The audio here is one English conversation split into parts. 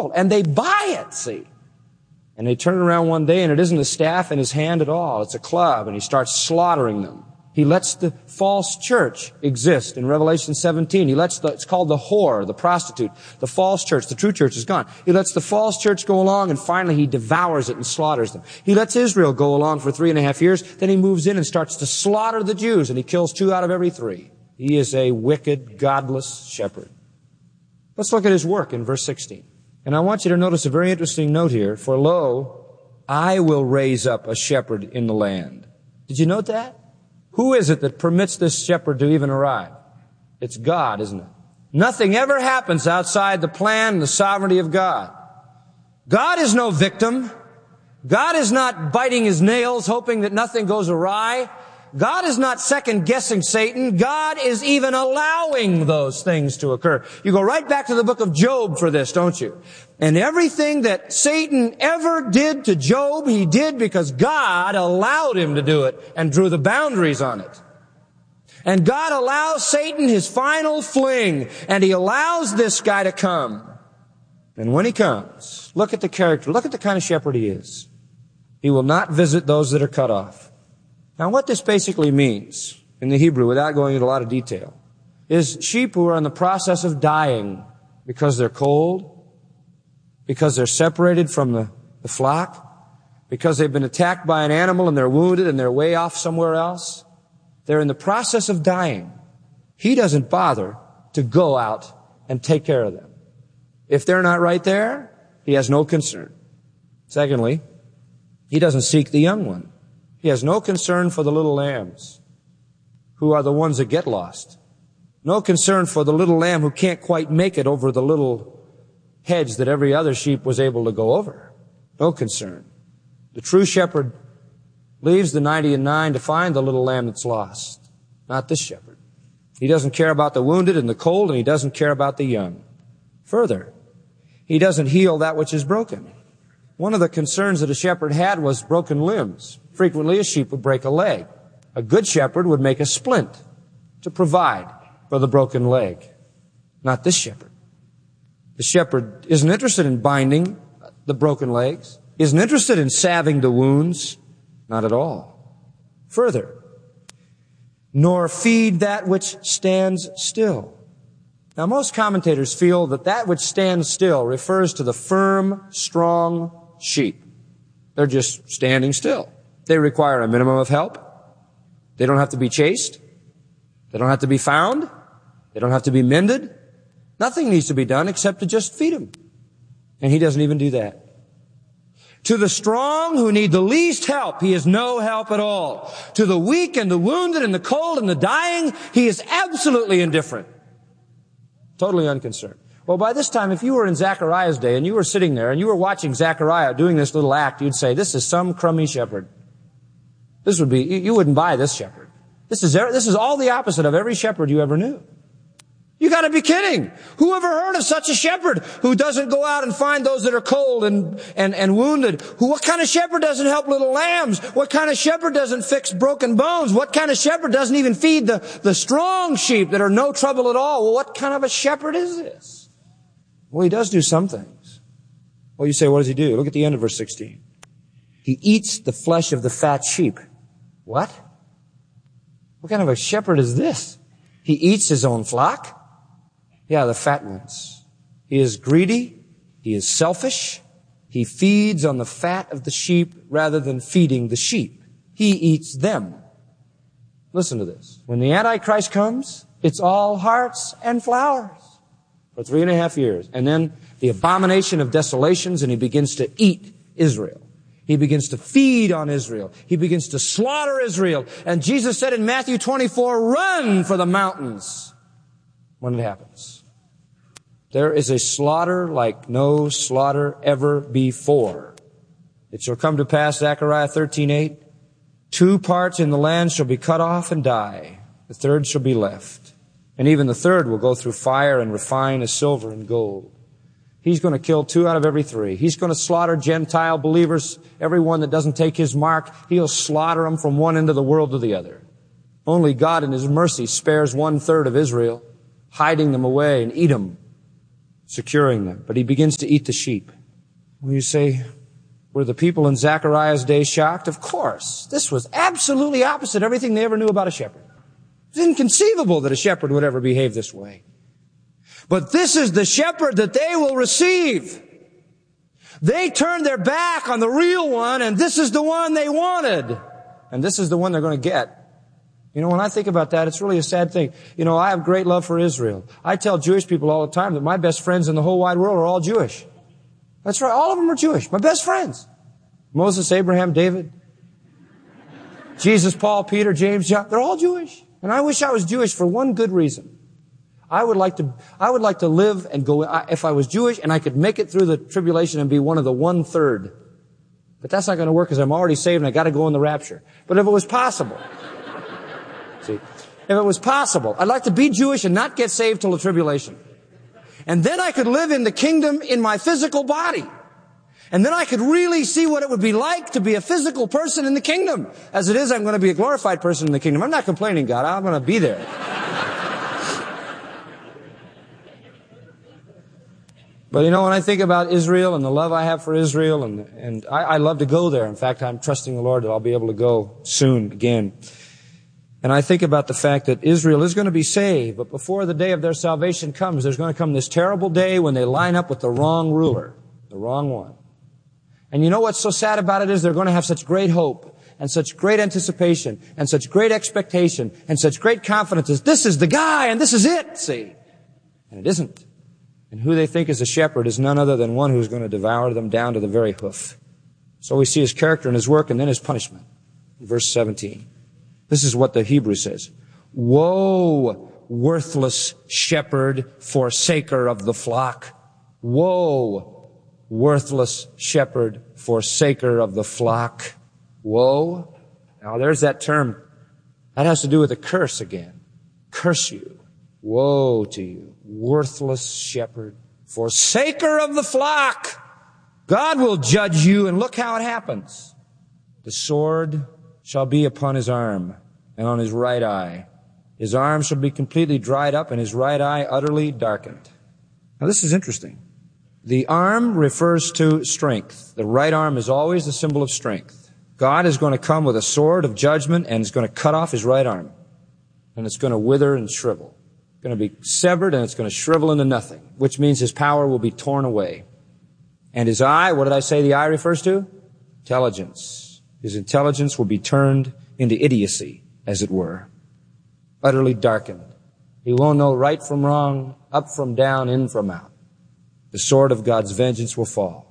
world. And they buy it, see. And they turn around one day and it isn't a staff in his hand at all. It's a club, and he starts slaughtering them. He lets the false church exist in Revelation 17. It's called the whore, the prostitute, the false church. The true church is gone. He lets the false church go along, and finally he devours it and slaughters them. He lets Israel go along for 3.5 years. Then he moves in and starts to slaughter the Jews, and he kills 2 out of every 3. He is a wicked, godless shepherd. Let's look at his work in verse 16. And I want you to notice a very interesting note here. For lo, I will raise up a shepherd in the land. Did you note that? Who is it that permits this shepherd to even arrive? It's God, isn't it? Nothing ever happens outside the plan and the sovereignty of God. God is no victim. God is not biting his nails, hoping that nothing goes awry. God is not second-guessing Satan. God is even allowing those things to occur. You go right back to the book of Job for this, don't you? And everything that Satan ever did to Job, he did because God allowed him to do it and drew the boundaries on it. And God allows Satan his final fling, and he allows this guy to come. And when he comes, look at the character, look at the kind of shepherd he is. He will not visit those that are cut off. Now, what this basically means in the Hebrew, without going into a lot of detail, is sheep who are in the process of dying because they're cold, because they're separated from the flock, because they've been attacked by an animal and they're wounded and they're way off somewhere else. They're in the process of dying. He doesn't bother to go out and take care of them. If they're not right there, he has no concern. Secondly, he doesn't seek the young one. He has no concern for the little lambs, who are the ones that get lost. No concern for the little lamb who can't quite make it over the little hedge that every other sheep was able to go over. No concern. The true shepherd leaves the 99 to find the little lamb that's lost. Not this shepherd. He doesn't care about the wounded and the cold, and he doesn't care about the young. Further, he doesn't heal that which is broken. One of the concerns that a shepherd had was broken limbs. Frequently, a sheep would break a leg. A good shepherd would make a splint to provide for the broken leg. Not this shepherd. The shepherd isn't interested in binding the broken legs, isn't interested in salving the wounds. Not at all. Further, nor feed that which stands still. Now, most commentators feel that that which stands still refers to the firm, strong sheep. They're just standing still. They require a minimum of help. They don't have to be chased. They don't have to be found. They don't have to be mended. Nothing needs to be done except to just feed them. And he doesn't even do that. To the strong who need the least help, he is no help at all. To the weak and the wounded and the cold and the dying, he is absolutely indifferent. Totally unconcerned. Well, by this time, if you were in Zechariah's day and you were sitting there and you were watching Zechariah doing this little act, you'd say, this is some crummy shepherd. This would be, you wouldn't buy this shepherd. This is all the opposite of every shepherd you ever knew. You gotta be kidding. Who ever heard of such a shepherd who doesn't go out and find those that are cold and wounded? What kind of shepherd doesn't help little lambs? What kind of shepherd doesn't fix broken bones? What kind of shepherd doesn't even feed the strong sheep that are no trouble at all? Well, what kind of a shepherd is this? Well, he does do some things. Well, you say, what does he do? Look at the end of verse 16. He eats the flesh of the fat sheep. What? What kind of a shepherd is this? He eats his own flock? Yeah, the fat ones. He is greedy. He is selfish. He feeds on the fat of the sheep rather than feeding the sheep. He eats them. Listen to this. When the Antichrist comes, it's all hearts and flowers for 3.5 years. And then the abomination of desolations, and he begins to eat Israel. He begins to feed on Israel. He begins to slaughter Israel. And Jesus said in Matthew 24, run for the mountains when it happens. There is a slaughter like no slaughter ever before. It shall come to pass, Zechariah 13:8, 2 parts in the land shall be cut off and die. The third shall be left. And even the third will go through fire and refine as silver and gold. He's going to kill 2 out of every 3. He's going to slaughter Gentile believers, everyone that doesn't take his mark. He'll slaughter them from one end of the world to the other. Only God in his mercy spares 1/3 of Israel, hiding them away and eat them. securing them. But he begins to eat the sheep. Well, you say, were the people in Zechariah's day shocked? Of course. This was absolutely opposite everything they ever knew about a shepherd. It's inconceivable that a shepherd would ever behave this way. But this is the shepherd that they will receive. They turned their back on the real one, and this is the one they wanted. And this is the one they're going to get. You know, when I think about that, it's really a sad thing. You know, I have great love for Israel. I tell Jewish people all the time that my best friends in the whole wide world are all Jewish. That's right. All of them are Jewish. My best friends. Moses, Abraham, David, Jesus, Paul, Peter, James, John. They're all Jewish. And I wish I was Jewish for one good reason. I would like to live and go, if I was Jewish and I could make it through the tribulation and be one of the 1/3. But that's not going to work because I'm already saved and I got to go in the rapture. But if it was possible, see, if it was possible, I'd like to be Jewish and not get saved till the tribulation. And then I could live in the kingdom in my physical body. And then I could really see what it would be like to be a physical person in the kingdom. As it is, I'm going to be a glorified person in the kingdom. I'm not complaining, God. I'm going to be there. But you know, when I think about Israel and the love I have for Israel, and I love to go there. In fact, I'm trusting the Lord that I'll be able to go soon again. And I think about the fact that Israel is going to be saved, but before the day of their salvation comes, there's going to come this terrible day when they line up with the wrong ruler, the wrong one. And you know what's so sad about it is they're going to have such great hope and such great anticipation and such great expectation and such great confidence as this is the guy and this is it, see. And it isn't. And who they think is a shepherd is none other than one who's going to devour them down to the very hoof. So we see his character and his work and then his punishment. In verse 17. This is what the Hebrew says. Woe, worthless shepherd, forsaker of the flock. Woe, worthless shepherd, forsaker of the flock. Woe. Now there's that term. That has to do with a curse again. Curse you. Woe to you, worthless shepherd, forsaker of the flock. God will judge you, and look how it happens. The sword shall be upon his arm and on his right eye. His arm shall be completely dried up and his right eye utterly darkened. Now this is interesting. The arm refers to strength. The right arm is always the symbol of strength. God is going to come with a sword of judgment and is going to cut off his right arm. And it's going to wither and shrivel. It's going to be severed and it's going to shrivel into nothing, which means his power will be torn away. And his eye, what did I say the eye refers to? Intelligence. His intelligence will be turned into idiocy, as it were. Utterly darkened. He won't know right from wrong, up from down, in from out. The sword of God's vengeance will fall.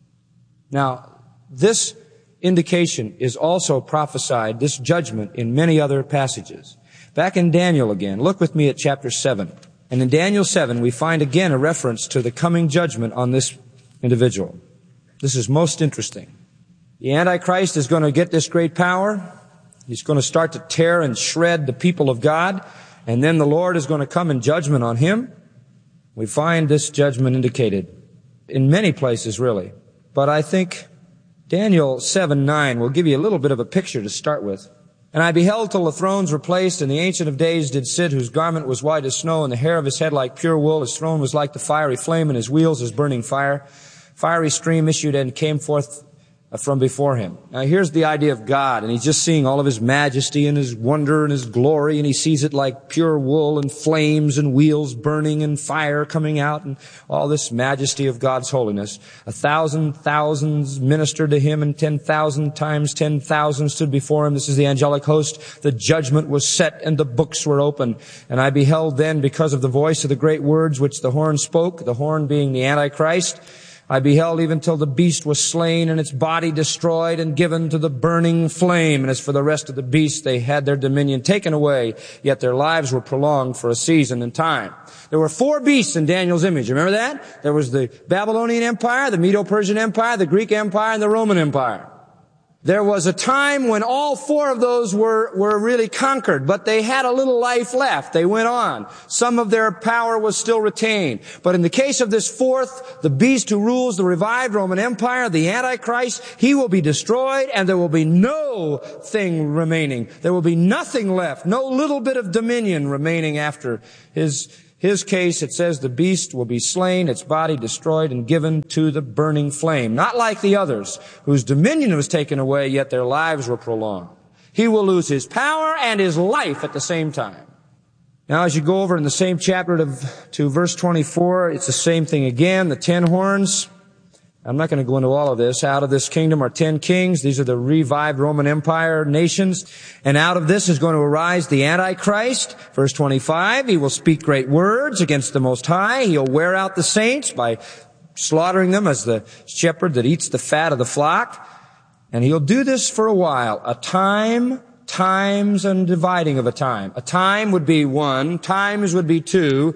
Now, this indication is also prophesied, this judgment, in many other passages. Back in Daniel again, look with me at chapter 7. And in Daniel 7, we find again a reference to the coming judgment on this individual. This is most interesting. The Antichrist is going to get this great power. He's going to start to tear and shred the people of God. And then the Lord is going to come in judgment on him. We find this judgment indicated in many places, really. But I think Daniel 7:9 will give you a little bit of a picture to start with. And I beheld till the thrones were placed, and the Ancient of Days did sit, whose garment was white as snow, and the hair of his head like pure wool. His throne was like the fiery flame, and his wheels as burning fire. Fiery stream issued and came forth from before him. Now here's the idea of God, and he's just seeing all of his majesty and his wonder and his glory, and he sees it like pure wool and flames and wheels burning and fire coming out and all this majesty of God's holiness. 1,000 thousands ministered to him, and 10,000 times 10,000 stood before him. This is the angelic host. The judgment was set and the books were open. And I beheld then, because of the voice of the great words which the horn spoke, the horn being the Antichrist, I beheld even till the beast was slain and its body destroyed and given to the burning flame. And as for the rest of the beasts, they had their dominion taken away, yet their lives were prolonged for a season and time. There were 4 beasts in Daniel's image. Remember that? There was the Babylonian Empire, the Medo-Persian Empire, the Greek Empire, and the Roman Empire. There was a time when all 4 of those were really conquered, but they had a little life left. They went on. Some of their power was still retained. But in the case of this 4th, the beast who rules the revived Roman Empire, the Antichrist, he will be destroyed, and there will be no thing remaining. There will be nothing left, no little bit of dominion remaining after his His case, it says the beast will be slain, its body destroyed, and given to the burning flame. Not like the others, whose dominion was taken away, yet their lives were prolonged. He will lose his power and his life at the same time. Now, as you go over in the same chapter to verse 24, it's the same thing again, the 10 horns. I'm not going to go into all of this. Out of this kingdom are 10 kings. These are the revived Roman Empire nations. And out of this is going to arise the Antichrist. Verse 25, he will speak great words against the Most High. He'll wear out the saints by slaughtering them as the shepherd that eats the fat of the flock. And he'll do this for a while. A time, times, and dividing of a time. A time would be 1. Times would be 2.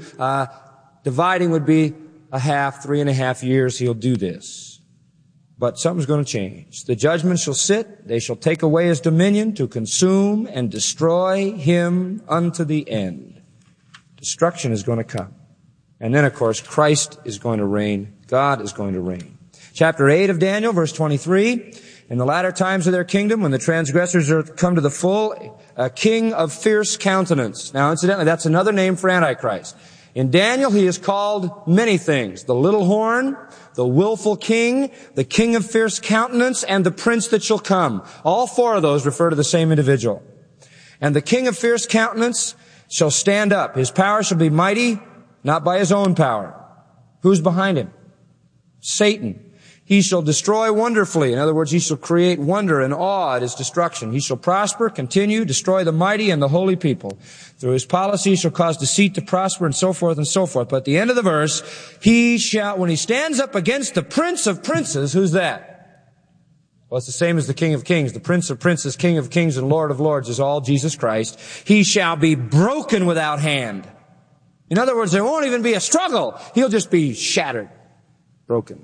Dividing would be a half, 3.5 years. He'll do this. But something's going to change. The judgment shall sit. They shall take away his dominion to consume and destroy him unto the end. Destruction is going to come. And then, of course, Christ is going to reign. God is going to reign. Chapter 8 of Daniel, verse 23. In the latter times of their kingdom, when the transgressors are come to the full, a king of fierce countenance. Now, incidentally, that's another name for Antichrist. In Daniel, he is called many things. The little horn, the willful king, the king of fierce countenance, and the prince that shall come. All 4 of those refer to the same individual. And the king of fierce countenance shall stand up. His power shall be mighty, not by his own power. Who's behind him? Satan. He shall destroy wonderfully. In other words, he shall create wonder and awe at his destruction. He shall prosper, continue, destroy the mighty and the holy people. Through his policy, he shall cause deceit to prosper, and so forth and so forth. But at the end of the verse, he shall, when he stands up against the prince of princes, who's that? Well, it's the same as the King of Kings. The Prince of Princes, King of Kings, and Lord of Lords is all Jesus Christ. He shall be broken without hand. In other words, there won't even be a struggle. He'll just be shattered, broken.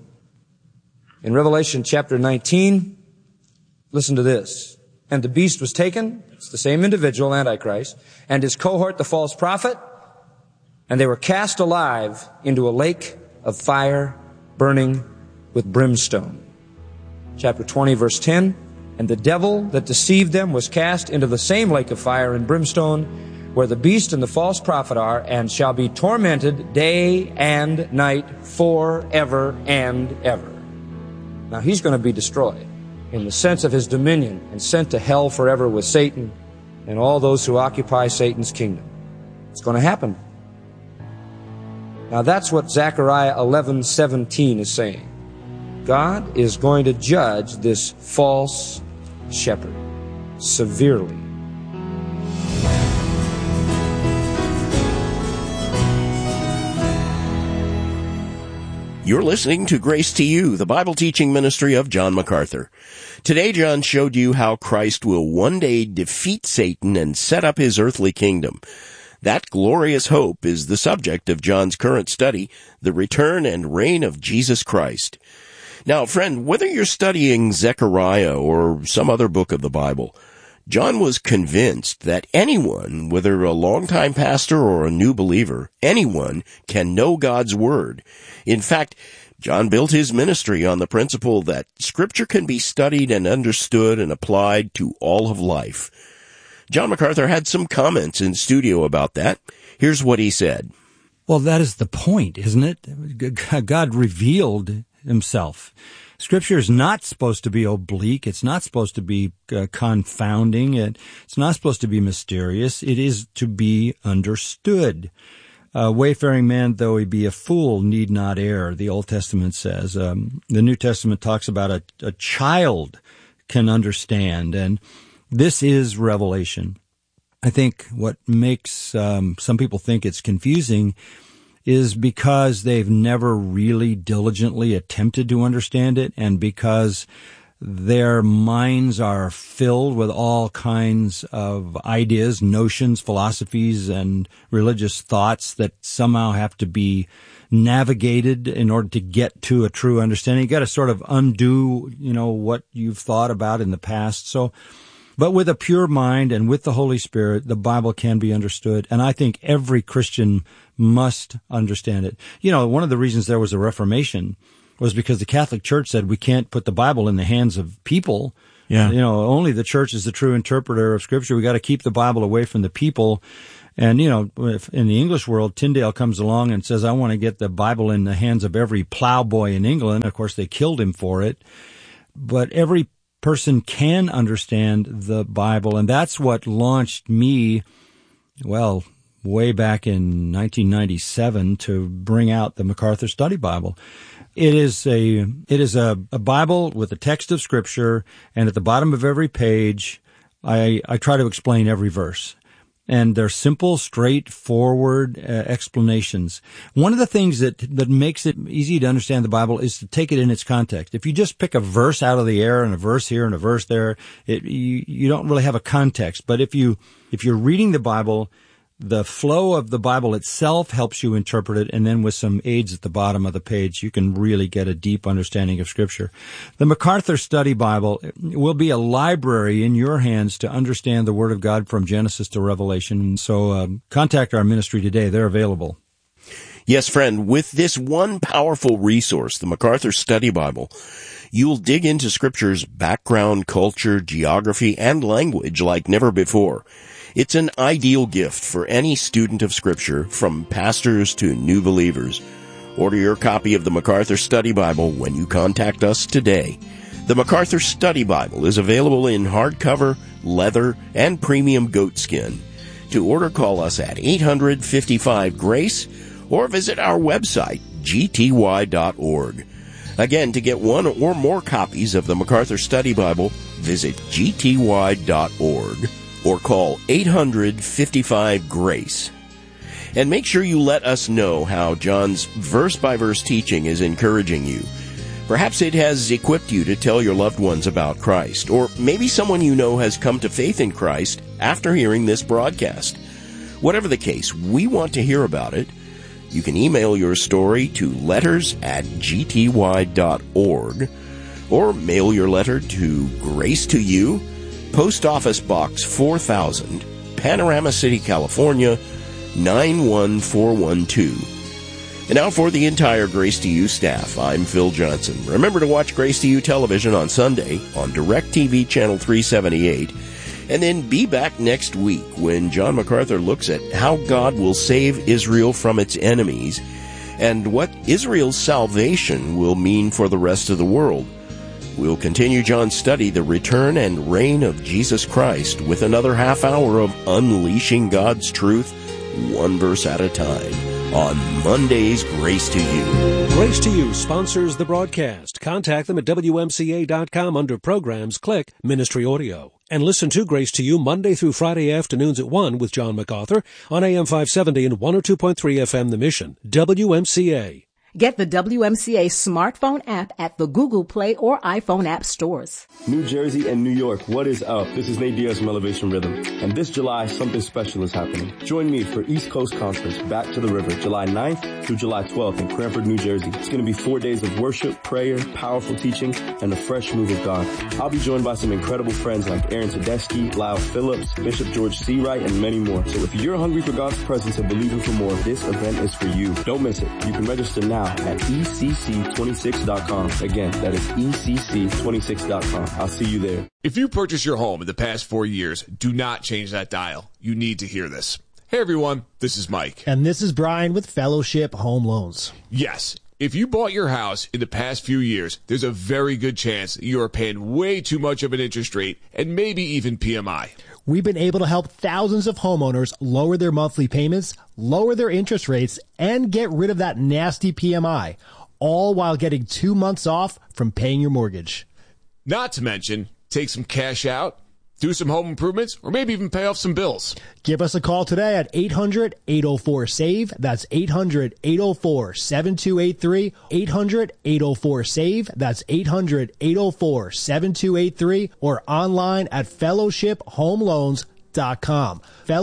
In Revelation chapter 19, listen to this. And the beast was taken, it's the same individual, Antichrist, and his cohort, the false prophet, and they were cast alive into a lake of fire burning with brimstone. Chapter 20, verse 10, and the devil that deceived them was cast into the same lake of fire and brimstone, where the beast and the false prophet are, and shall be tormented day and night forever and ever. Now, he's going to be destroyed in the sense of his dominion and sent to hell forever with Satan and all those who occupy Satan's kingdom. It's going to happen. Now, that's what Zechariah 11:17 is saying. God is going to judge this false shepherd severely. You're listening to Grace to You, the Bible teaching ministry of John MacArthur. Today, John showed you how Christ will one day defeat Satan and set up his earthly kingdom. That glorious hope is the subject of John's current study, the return and reign of Jesus Christ. Now, friend, whether you're studying Zechariah or some other book of the Bible, John was convinced that anyone, whether a longtime pastor or a new believer, anyone can know God's Word. In fact, John built his ministry on the principle that Scripture can be studied and understood and applied to all of life. John MacArthur had some comments in studio about that. Here's what he said. Well, that is the point, isn't it? God revealed himself. Scripture is not supposed to be oblique. It's not supposed to be confounding. It's not supposed to be mysterious. It is to be understood. Wayfaring man, though he be a fool, need not err, the Old Testament says. The New Testament talks about a child can understand, and this is revelation. I think what makes some people think it's confusing is because they've never really diligently attempted to understand it, and because their minds are filled with all kinds of ideas, notions, philosophies, and religious thoughts that somehow have to be navigated in order to get to a true understanding. You got to sort of undo, what you've thought about in the past. But with a pure mind and with the Holy Spirit, the Bible can be understood. And I think every Christian must understand it. One of the reasons there was a Reformation was because the Catholic Church said we can't put the Bible in the hands of people. Yeah. Only the church is the true interpreter of Scripture. We got to keep the Bible away from the people. And, if in the English world, Tyndale comes along and says, I want to get the Bible in the hands of every plowboy in England. Of course, they killed him for it. But every person can understand the Bible, and that's what launched me, way back in 1997 to bring out the MacArthur Study Bible. It is a Bible with a text of Scripture, and at the bottom of every page, I try to explain every verse. And they're simple, straightforward explanations. One of the things that makes it easy to understand the Bible is to take it in its context. If you just pick a verse out of the air and a verse here and a verse there, you don't really have a context. But if you're reading the Bible, the flow of the Bible itself helps you interpret it, and then with some aids at the bottom of the page, you can really get a deep understanding of Scripture. The MacArthur Study Bible will be a library in your hands to understand the Word of God from Genesis to Revelation. So contact our ministry today. They're available. Yes, friend, with this one powerful resource, the MacArthur Study Bible, you'll dig into Scripture's background, culture, geography, and language like never before. It's an ideal gift for any student of Scripture, from pastors to new believers. Order your copy of the MacArthur Study Bible when you contact us today. The MacArthur Study Bible is available in hardcover, leather, and premium goatskin. To order, call us at 855-GRACE or visit our website, gty.org. Again, to get one or more copies of the MacArthur Study Bible, visit gty.org. or call 855-GRACE. And make sure you let us know how John's verse-by-verse teaching is encouraging you. Perhaps it has equipped you to tell your loved ones about Christ, or maybe someone you know has come to faith in Christ after hearing this broadcast. Whatever the case, we want to hear about it. You can email your story to letters@gty.org, or mail your letter to Grace to You, Post Office Box 4000, Panorama City, California, 91412. And now for the entire Grace to You staff, I'm Phil Johnson. Remember to watch Grace to You television on Sunday on DirecTV Channel 378, and then be back next week when John MacArthur looks at how God will save Israel from its enemies and what Israel's salvation will mean for the rest of the world. We'll continue John's study, The Return and Reign of Jesus Christ, with another half hour of unleashing God's truth, one verse at a time, on Monday's Grace to You. Grace to You sponsors the broadcast. Contact them at WMCA.com under Programs. Click Ministry Audio. And listen to Grace to You Monday through Friday afternoons at 1 with John MacArthur on AM 570 and 102.3 FM The Mission. WMCA. Get the WMCA smartphone app at the Google Play or iPhone app stores. New Jersey and New York, what is up? This is Nate Diaz from Elevation Rhythm. And this July, something special is happening. Join me for East Coast Conference, Back to the River, July 9th through July 12th in Cranford, New Jersey. It's going to be 4 days of worship, prayer, powerful teaching, and a fresh move of God. I'll be joined by some incredible friends like Aaron Tedeschi, Lyle Phillips, Bishop George C. Wright, and many more. So if you're hungry for God's presence and believing for more, this event is for you. Don't miss it. You can register now at ECC26.com. Again, that is ECC26.com. I'll see you there. If you purchased your home in the past 4 years, do not change that dial. You need to hear this. Hey everyone, this is Mike. And this is Brian with Fellowship Home Loans. Yes, if you bought your house in the past few years, there's a very good chance that you are paying way too much of an interest rate and maybe even PMI. We've been able to help thousands of homeowners lower their monthly payments, lower their interest rates, and get rid of that nasty PMI, all while getting 2 months off from paying your mortgage. Not to mention, take some cash out, do some home improvements, or maybe even pay off some bills. Give us a call today at 800-804-SAVE. That's 800-804-7283. 800-804-SAVE. That's 800-804-7283. Or online at fellowshiphomeloans.com.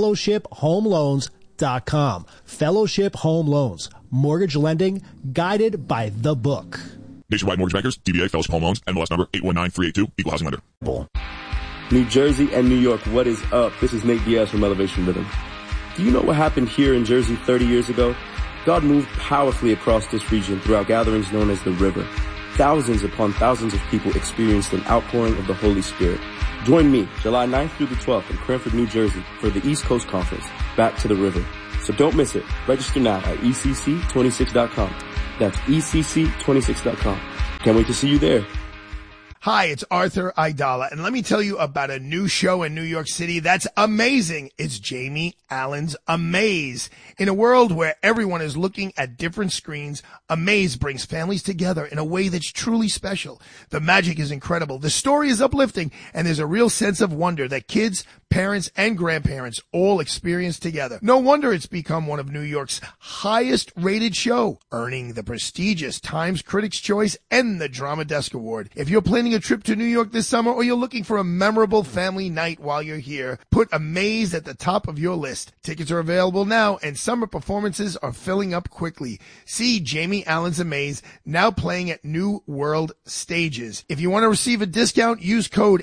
Fellowshiphomeloans.com. Fellowship Home Loans. Mortgage lending guided by the book. Nationwide Mortgage Bankers, DBA Fellowship Home Loans, MLS number 819382, Equal Housing Lender. New Jersey and New York, what is up? This is Nate Diaz from Elevation Rhythm. Do you know what happened here in Jersey 30 years ago? God moved powerfully across this region through our gatherings known as the River. Thousands upon thousands of people experienced an outpouring of the Holy Spirit. Join me July 9th through the 12th in Cranford, New Jersey for the East Coast Conference, back to the river. So don't miss it. Register now at ECC26.com. That's ECC26.com. Can't wait to see you there. Hi, it's Arthur Aidala, and let me tell you about a new show in New York City that's amazing. It's Jamie Allen's Amaze. In a world where everyone is looking at different screens, Amaze brings families together in a way that's truly special. The magic is incredible, the story is uplifting, and there's a real sense of wonder that kids, parents, and grandparents all experience together. No wonder it's become one of New York's highest rated show, earning the prestigious Times Critics' Choice and the Drama Desk Award. If you're planning a trip to New York this summer, or you're looking for a memorable family night while you're here, put Amaze at the top of your list. Tickets are available now, and summer performances are filling up quickly. See Jamie Allen's Amaze, now playing at New World Stages. If you want to receive a discount, use code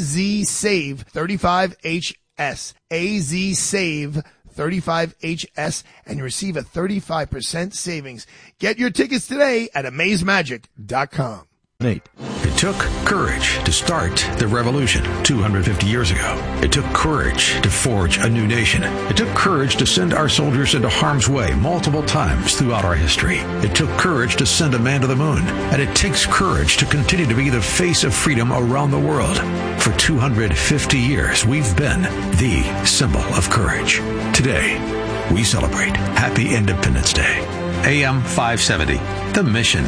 AZSAVE35HS. AZSAVE35HS, and you receive a 35% savings. Get your tickets today at amazemagic.com. It took courage to start the revolution 250 years ago. It took courage to forge a new nation. It took courage to send our soldiers into harm's way multiple times throughout our history. It took courage to send a man to the moon. And it takes courage to continue to be the face of freedom around the world. For 250 years, we've been the symbol of courage. Today, we celebrate Happy Independence Day. AM 570, The Mission.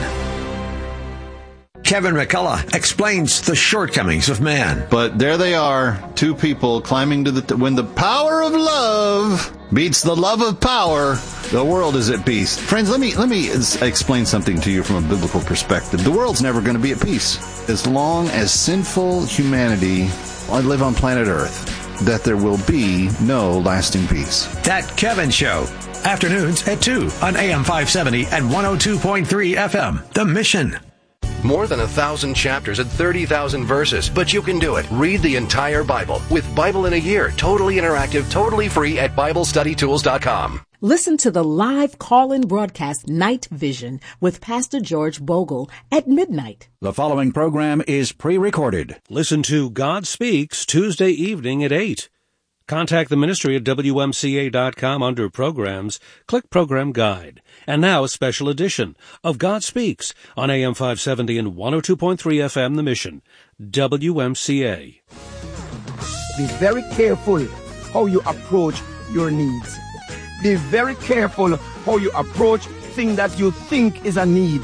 Kevin McCullough explains the shortcomings of man. But there they are, two people climbing to when the power of love beats the love of power, the world is at peace. Friends, let me explain something to you from a biblical perspective. The world's never going to be at peace as long as sinful humanity live on planet Earth, that there will be no lasting peace. That Kevin Show, afternoons at 2 on AM 570 and 102.3 FM. The Mission. More than 1,000 chapters and 30,000 verses, but you can do it. Read the entire Bible with Bible in a Year, totally interactive, totally free at BibleStudyTools.com. Listen to the live call-in broadcast Night Vision with Pastor George Bogle at midnight. The following program is pre-recorded. Listen to God Speaks Tuesday evening at 8. Contact the ministry at WMCA.com under Programs. Click Program Guide. And now a special edition of God Speaks on AM 570 and 102.3 FM, The Mission, WMCA. Be very careful how you approach your needs. Be very careful how you approach things that you think is a need.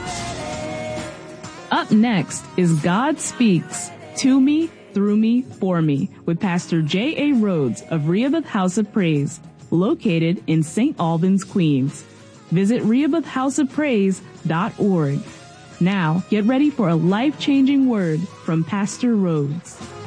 Up next is God Speaks, To Me, Through Me, For Me, with Pastor J.A. Rhodes of Rehoboth House of Praise, located in St. Albans, Queens. Visit RehobothHouseOfPraise.org. Now, get ready for a life-changing word from Pastor Rhodes.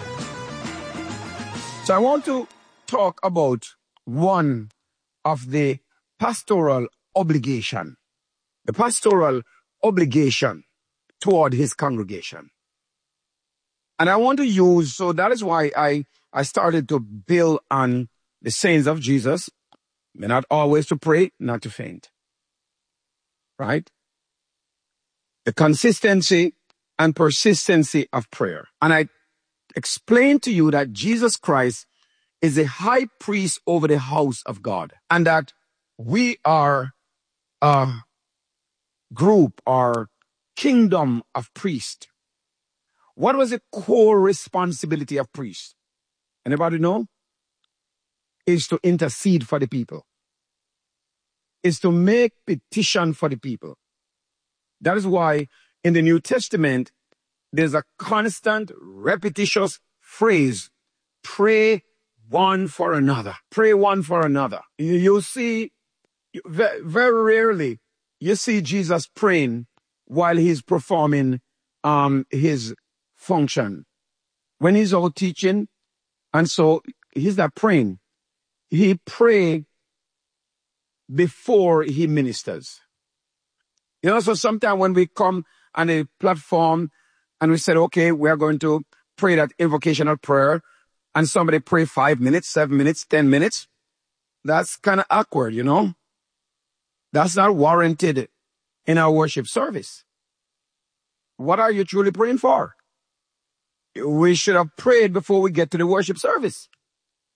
So I want to talk about one of the pastoral obligation. The pastoral obligation toward his congregation. And I want to use, so that is why I started to build on the sayings of Jesus. Not always to pray, not to faint. Right? The consistency and persistency of prayer. And I explained to you that Jesus Christ is a high priest over the house of God. And that we are a group or kingdom of priests. What was the core responsibility of priests? Anybody know? Is to intercede for the people. Is to make petition for the people. That is why in the New Testament, there's a constant, repetitious phrase, pray one for another. Pray one for another. You see, very rarely, you see Jesus praying while he's performing his function. When he's out teaching, and so he's not praying. He pray before he ministers. You know, so sometimes when we come on a platform and we said, okay, we are going to pray that invocational prayer, and somebody pray 5 minutes, 7 minutes, 10 minutes, that's kind of awkward, you know? That's not warranted in our worship service. What are you truly praying for? We should have prayed before we get to the worship service.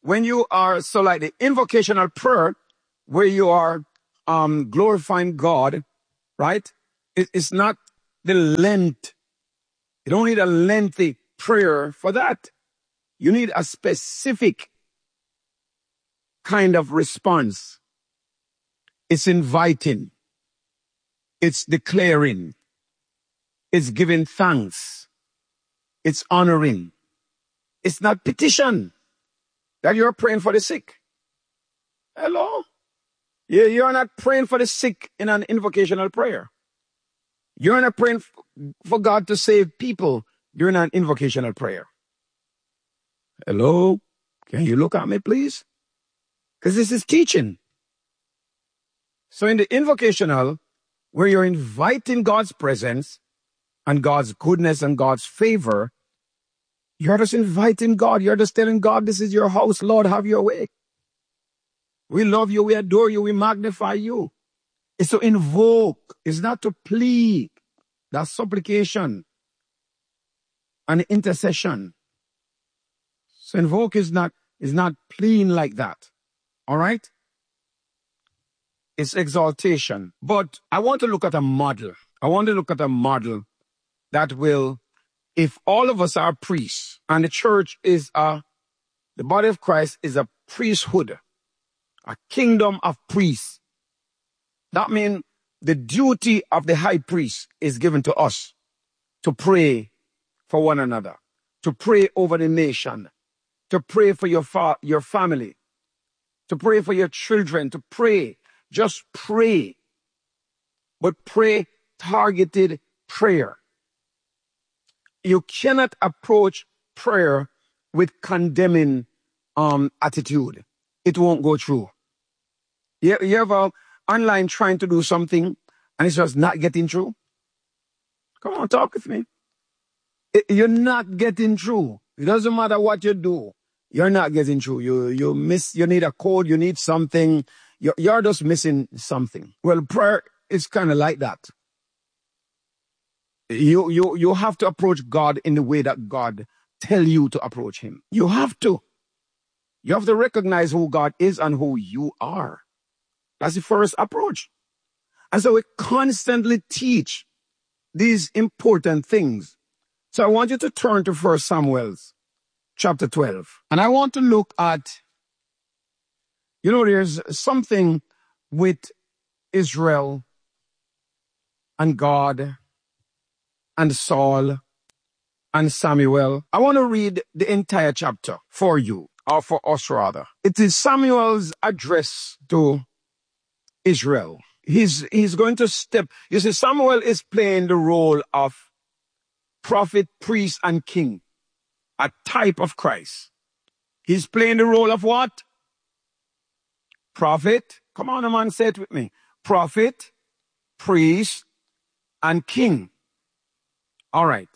when you are, so like the invocational prayer, where you are glorifying God, right? It's not the length. You don't need a lengthy prayer for that. You need a specific kind of response. It's inviting. It's declaring. It's giving thanks. It's honoring. It's not petition that you're praying for the sick. Hello? You're not praying for the sick in an invocational prayer. You're not praying for God to save people during an invocational prayer. Hello? Can you look at me, please? Because this is teaching. So in the invocational, where you're inviting God's presence and God's goodness and God's favor, you're just inviting God. You're just telling God, this is your house. Lord, have your way. We love you. We adore you. We magnify you. It's to invoke. It's not to plead. That's supplication and intercession. So invoke is not pleading like that. All right? It's exaltation. But I want to look at a model. I want to look at a model that will, if all of us are priests and the church is the body of Christ is a priesthood, a kingdom of priests. That means the duty of the high priest is given to us to pray for one another, to pray over the nation, to pray for your family, to pray for your children, to pray. Just pray. But pray targeted prayer. You cannot approach prayer with condemning attitude. It won't go through. You ever online trying to do something and it's just not getting through? Come on, talk with me. You're not getting through. It doesn't matter what you do. You're not getting through. You need a code, you need something. You're just missing something. Well, prayer is kind of like that. You have to approach God in the way that God tell you to approach him. You have to. You have to recognize who God is and who you are. That's the first approach. And so we constantly teach these important things. So I want you to turn to 1 Samuel chapter 12. And I want to look at, there's something with Israel and God and Saul and Samuel. I want to read the entire chapter for you, or for us rather. It is Samuel's address to Israel. He's going to step. You see, Samuel is playing the role of prophet, priest, and king, a type of Christ. He's playing the role of what? Prophet. Come on, man, say it with me. Prophet, priest, and king. All right.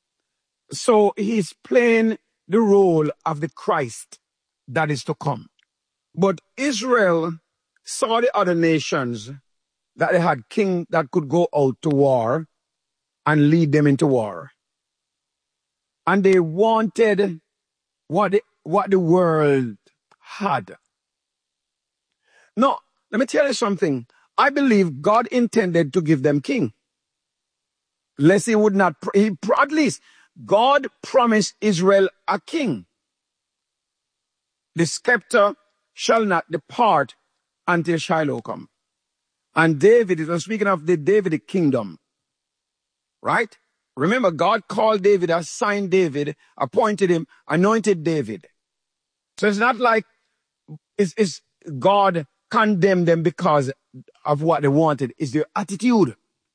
So he's playing the role of the Christ that is to come. But Israel saw the other nations that they had king that could go out to war and lead them into war. And they wanted what the world had. No, let me tell you something. I believe God intended to give them king. Lest he would not, at least God promised Israel a king. The scepter shall not depart until Shiloh come. And David, it was speaking of the Davidic kingdom. Right? Remember, God called David, assigned David, appointed him, anointed David. So it's not like it's God condemned them because of what they wanted. It's their attitude.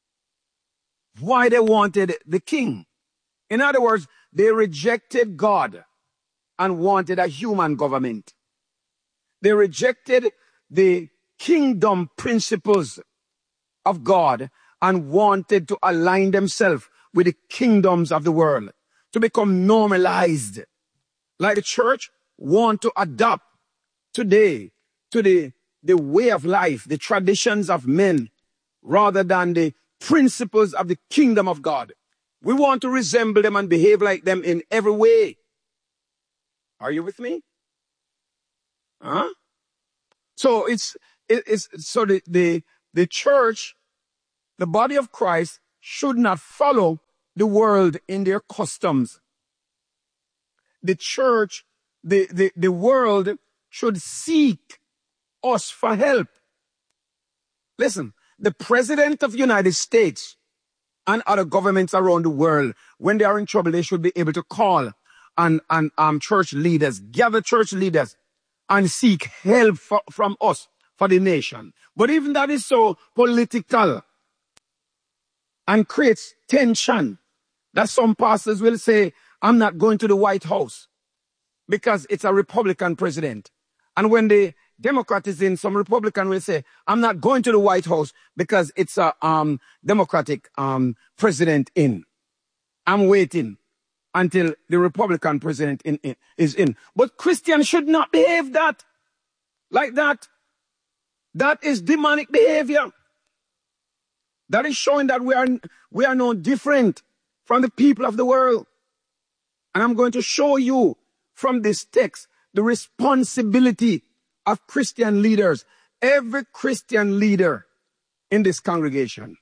Why they wanted the king. In other words, they rejected God and wanted a human government. They rejected the kingdom principles of God and wanted to align themselves with the kingdoms of the world, to become normalized. Like the church want to adapt today to the way of life, the traditions of men, rather than the principles of the kingdom of God. We want to resemble them and behave like them in every way. Are you with me? Huh? So the church, the body of Christ, should not follow the world in their customs. The church, the world should seek us for help. Listen, the President of the United States and other governments around the world, when they are in trouble, they should be able to call on church leaders, gather church leaders, and seek help from us for the nation. But even that is so political and creates tension that some pastors will say, I'm not going to the White House because it's a Republican president. And when the Democrat is in, some Republican will say, I'm not going to the White House because it's a Democratic president in. I'm waiting until the Republican president is in. But Christians should not behave like that. That is demonic behavior. That is showing that we are no different from the people of the world. And I'm going to show you from this text the responsibility of Christian leaders. Every Christian leader in this congregation,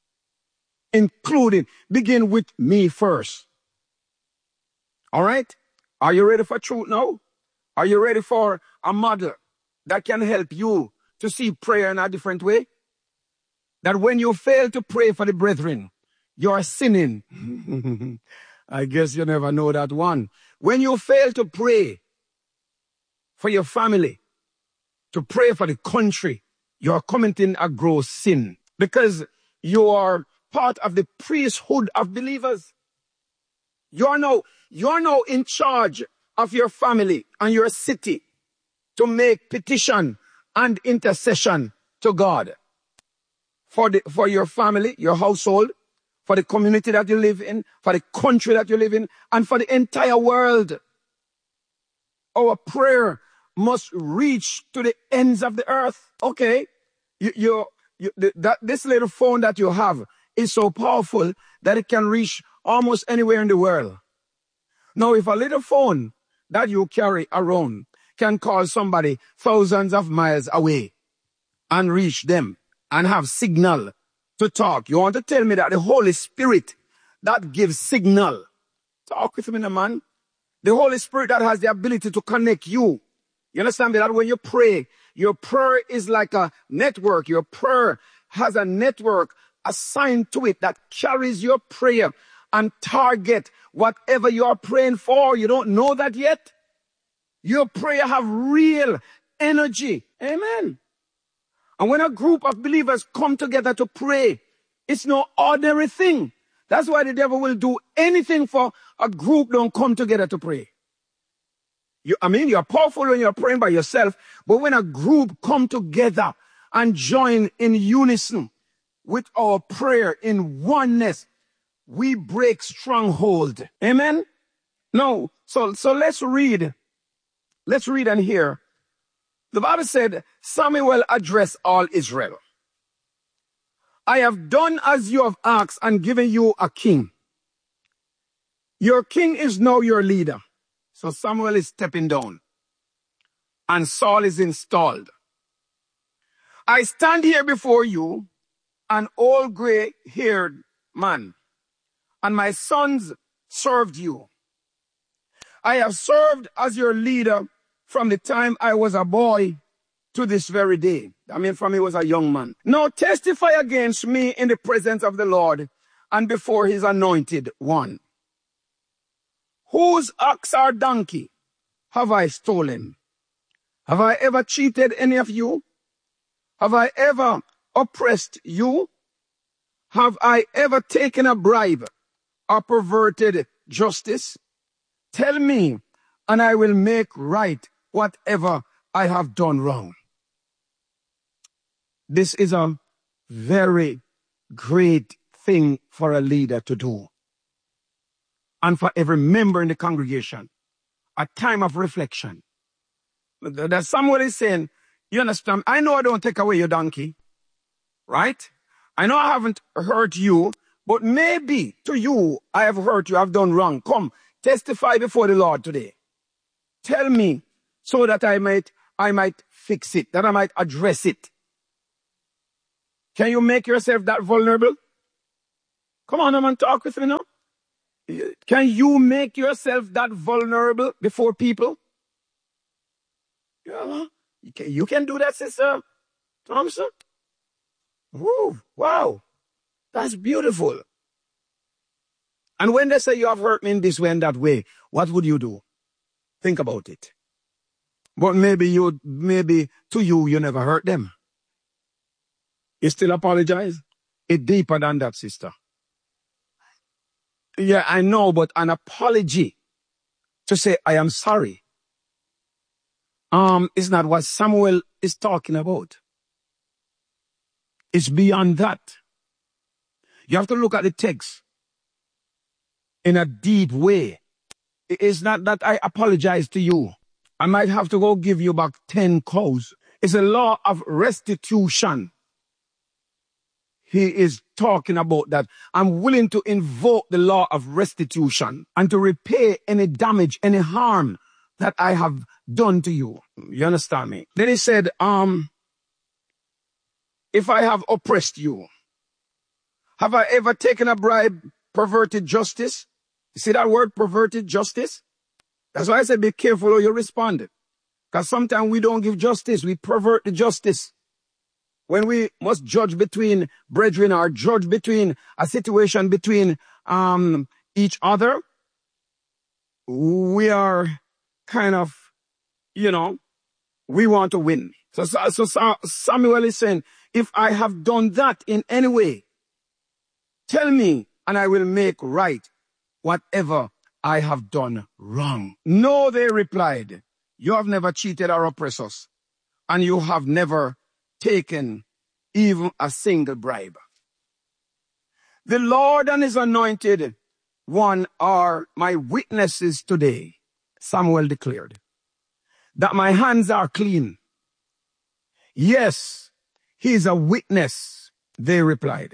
begin with me first. All right? Are you ready for truth now? Are you ready for a model that can help you to see prayer in a different way? That when you fail to pray for the brethren, you are sinning. I guess you never know that one. When you fail to pray for your family, to pray for the country, you are committing a gross sin because you are part of the priesthood of believers. You are now in charge of your family and your city to make petition and intercession to God for your family, your household, for the community that you live in, for the country that you live in, and for the entire world. Our prayer must reach to the ends of the earth. Okay, this little phone that you have is so powerful that it can reach almost anywhere in the world. Now, if a little phone that you carry around can call somebody thousands of miles away and reach them and have signal to talk, you want to tell me that the Holy Spirit that gives signal, talk with me, man. The Holy Spirit that has the ability to connect you. You understand that when you pray, your prayer is like a network. Your prayer has a network assigned to it that carries your prayer and target whatever you are praying for. You don't know that yet? Your prayer have real energy. Amen. And when a group of believers come together to pray, it's no ordinary thing. That's why the devil will do anything for a group don't come together to pray. You're powerful when you're praying by yourself, but when a group come together and join in unison with our prayer in oneness, we break stronghold. Amen? No. So let's read. Let's read and hear. The Bible said, Samuel addressed all Israel. I have done as you have asked and given you a king. Your king is now your leader. So Samuel is stepping down. And Saul is installed. I stand here before you, an old gray-haired man, and my sons served you. I have served as your leader from the time I was a boy to this very day. From he was a young man. Now testify against me in the presence of the Lord and before his anointed one. Whose ox or donkey have I stolen? Have I ever cheated any of you? Have I ever oppressed you? Have I ever taken a bribe or perverted justice? Tell me, and I will make right whatever I have done wrong. This is a very great thing for a leader to do. And for every member in the congregation, a time of reflection. That Samuel is saying, you understand, I know I don't take away your donkey, right? I know I haven't hurt you, but maybe to you, I have hurt you, I've done wrong. Come, testify before the Lord today. Tell me so that I might I might fix it, that I might address it. Can you make yourself that vulnerable? Come on, man, talk with me now. Can you make yourself that vulnerable before people? Yeah, you can do that, Sister Thompson. Woo, wow, that's beautiful. And when they say you have hurt me in this way and that way, what would you do? Think about it. But maybe to you never hurt them. You still apologize? It's deeper than that, sister. Yeah, I know, but an apology to say, I am sorry, is not what Samuel is talking about. It's beyond that. You have to look at the text in a deep way. It's not that I apologize to you. I might have to go give you back 10 cows. It's a law of restitution. He is talking about that. I'm willing to invoke the law of restitution and to repay any damage, any harm that I have done to you. You understand me? Then he said, if I have oppressed you, have I ever taken a bribe, perverted justice? You see that word, perverted justice? That's why I said be careful how you respond. Because sometimes we don't give justice, we pervert the justice. When we must judge between brethren or judge between a situation between each other, we are kind of, we want to win. So Samuel is saying, if I have done that in any way, tell me and I will make right whatever I have done wrong. No, they replied, you have never cheated or oppressed us, and you have never taken even a single bribe. The Lord and his anointed one are my witnesses today, Samuel declared, that my hands are clean. Yes, he is a witness, they replied.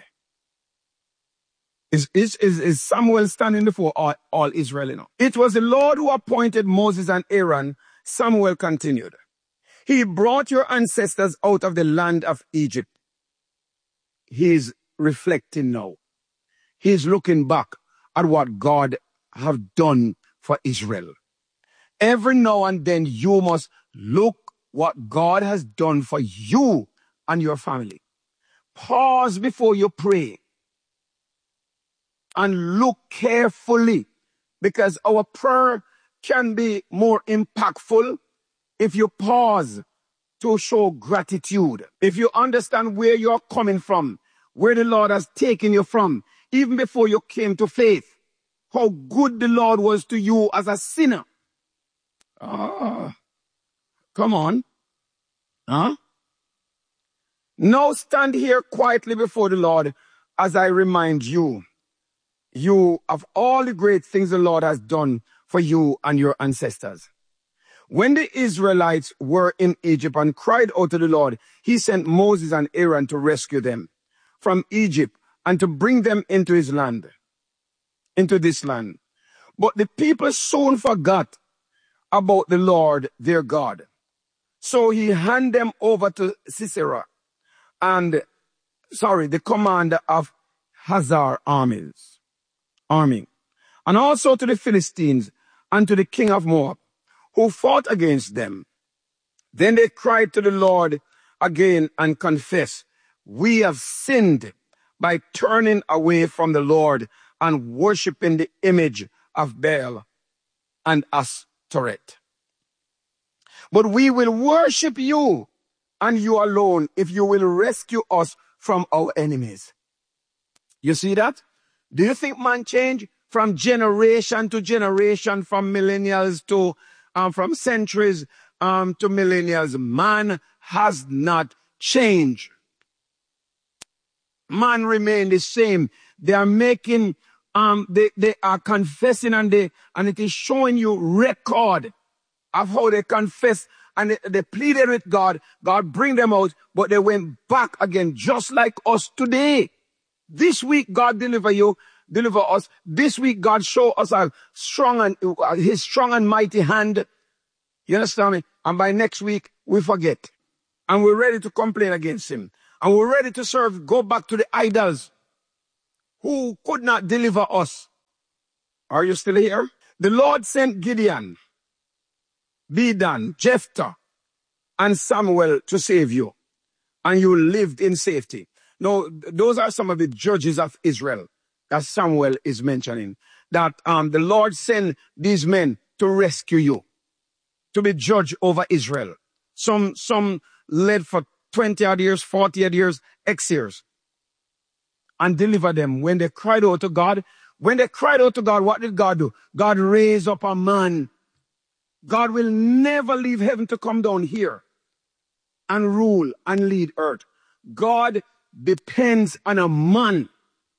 Is Samuel standing before all Israel? It was the Lord who appointed Moses and Aaron, Samuel continued. He brought your ancestors out of the land of Egypt. He is reflecting now. He is looking back at what God have done for Israel. Every now and then you must look what God has done for you and your family. Pause before you pray and look carefully, because our prayer can be more impactful if you pause to show gratitude. If you understand where you're coming from, where the Lord has taken you from, even before you came to faith, how good the Lord was to you as a sinner. Come on. Now stand here quietly before the Lord as I remind you of all the great things the Lord has done for you and your ancestors. When the Israelites were in Egypt and cried out to the Lord, he sent Moses and Aaron to rescue them from Egypt and to bring them into this land. But the people soon forgot about the Lord their God. So he handed them over to Sisera, the commander of Hazar army, and also to the Philistines and to the king of Moab, who fought against them. Then they cried to the Lord again and confessed, we have sinned by turning away from the Lord and worshiping the image of Baal and Ashtoreth. But we will worship you and you alone if you will rescue us from our enemies. You see that? Do you think man changed from generation to generation, from millennials to from centuries to millennials? Man has not changed. Man remained the same. They are making, they are confessing, and it is showing you record of how they confess and they pleaded with God. God bring them out, but they went back again, just like us today. This week, God deliver us. This week, God show us his strong and mighty hand. You understand me? And by next week, we forget. And we're ready to complain against him. And we're ready to go back to the idols who could not deliver us. Are you still here? The Lord sent Gideon, Bedan, Jephthah, and Samuel to save you. And you lived in safety. Now, those are some of the judges of Israel that Samuel is mentioning. That the Lord sent these men to rescue you, to be judge over Israel. Some led for 20-odd years, 40-odd years, X years. And deliver them when they cried out to God. When they cried out to God, what did God do? God raised up a man. God will never leave heaven to come down here and rule and lead earth. God depends on a man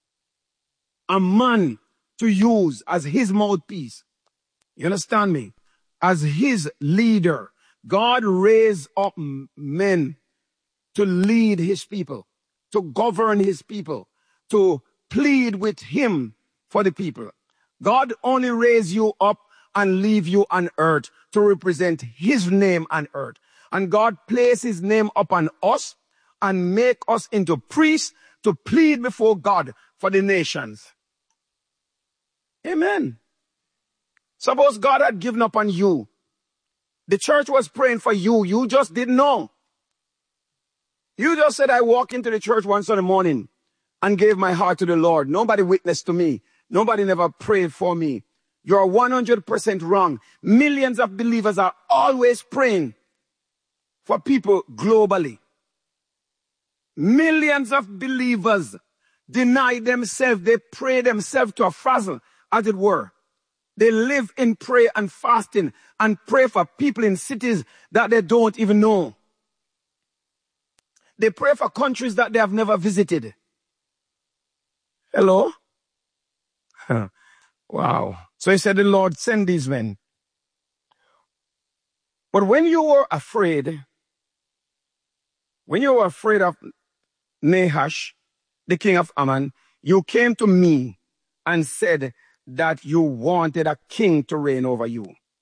to use as his mouthpiece. You understand me? As his leader. God raised up men to lead his people, to govern his people, to plead with him for the people. God only raised you up and leave you on earth to represent his name on earth. And God placed his name upon us and make us into priests to plead before God for the nations. Amen. Suppose God had given up on you. The church was praying for you. You just didn't know. You just said, I walked into the church one Sunday morning and gave my heart to the Lord. Nobody witnessed to me. Nobody never prayed for me. You're 100% wrong. Millions of believers are always praying for people globally. Millions of believers deny themselves. They pray themselves to a frazzle, as it were. They live in prayer and fasting and pray for people in cities that they don't even know. They pray for countries that they have never visited. Hello? Wow. So he said, the Lord send these men. But when you were afraid of Nahash, the king of Ammon, you came to me and said that you wanted a king to reign over you.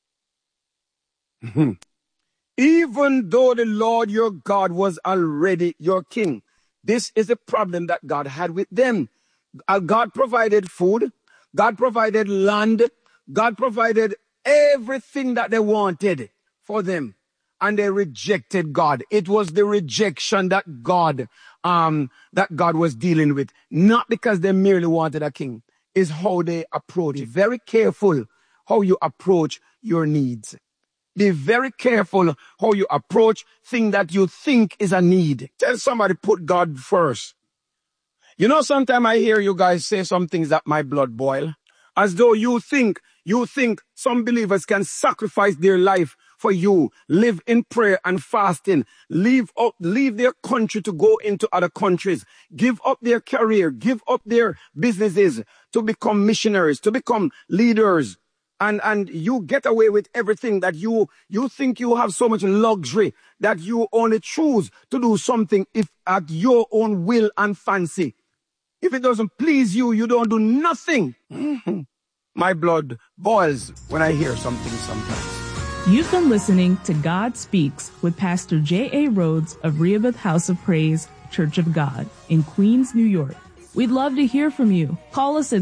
Even though the Lord your God was already your king. This is the problem that God had with them. God provided food. God provided land. God provided everything that they wanted for them. And they rejected God. It was the rejection that God was dealing with. Not because they merely wanted a king. Is how they approach. Be very careful how you approach your needs. Be very careful how you approach things that you think is a need. Tell somebody, put God first. You know, sometimes I hear you guys say some things that my blood boil. As though you think some believers can sacrifice their life for you, live in prayer and fasting, leave their country to go into other countries, give up their career, give up their businesses to become missionaries, to become leaders. And you get away with everything that you think you have so much luxury that you only choose to do something if at your own will and fancy. If it doesn't please you, you don't do nothing. My blood boils when I hear something sometimes. You've been listening to God Speaks with Pastor J.A. Rhodes of Rehoboth House of Praise, Church of God in Queens, New York. We'd love to hear from you. Call us at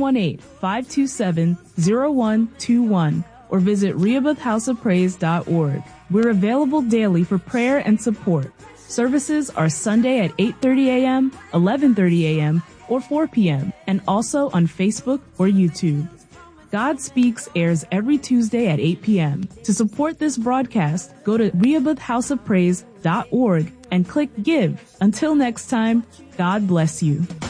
718-527-0121 or visit RehobothHouseOfPraise.org. We're available daily for prayer and support. Services are Sunday at 8:30 a.m., 11:30 a.m., or 4 p.m., and also on Facebook or YouTube. God Speaks airs every Tuesday at 8 p.m. To support this broadcast, go to RehobothHouseOfPraise.org and click Give. Until next time, God bless you.